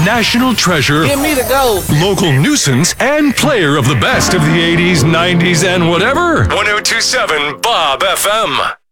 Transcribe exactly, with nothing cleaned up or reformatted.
national treasure, Give me the gold. local nuisance, and player of the best of the eighties, nineties, and whatever. one oh two point seven Bob F M.